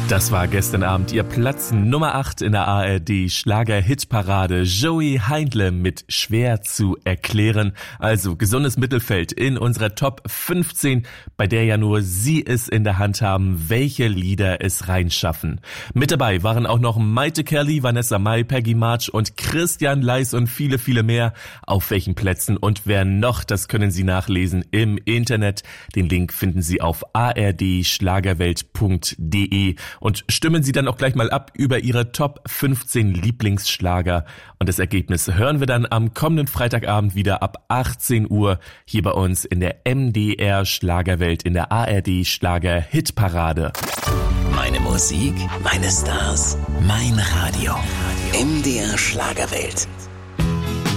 Das war gestern Abend ihr Platz Nummer 8 in der ARD Schlager-Hitparade. Joey Heindle mit Schwer zu erklären. Also gesundes Mittelfeld in unserer Top 15, bei der ja nur Sie es in der Hand haben, welche Lieder es reinschaffen. Mit dabei waren auch noch Maite Kelly, Vanessa Mai, Peggy March und Christian Leis und viele, viele mehr. Auf welchen Plätzen und wer noch, das können Sie nachlesen im Internet. Den Link finden Sie auf ardschlagerwelt.de. Und stimmen Sie dann auch gleich mal ab über Ihre Top 15 Lieblingsschlager. Und das Ergebnis hören wir dann am kommenden Freitagabend wieder ab 18 Uhr hier bei uns in der MDR Schlagerwelt in der ARD Schlager Hitparade. Meine Musik, meine Stars, mein Radio. MDR Schlagerwelt.